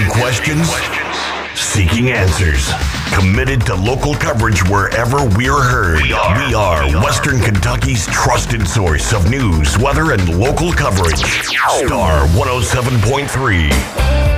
questions? Seeking answers. Committed to local coverage wherever we're heard. We are Western Kentucky's trusted source of news, weather, and local coverage. Star 107.3.